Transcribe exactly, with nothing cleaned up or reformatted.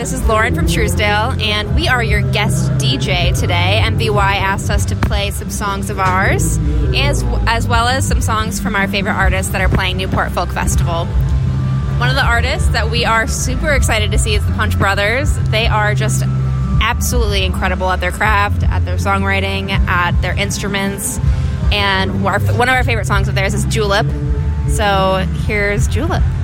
this is Lauren from Truesdale, and we are your guest D J today. M V Y asked us to play some songs of ours, as, as well as some songs from our favorite artists that are playing Newport Folk Festival. One of the artists that we are super excited to see is the Punch Brothers. They are just absolutely incredible at their craft, at their songwriting, at their instruments, and our, one of our favorite songs of theirs is Julep. So here's Julep.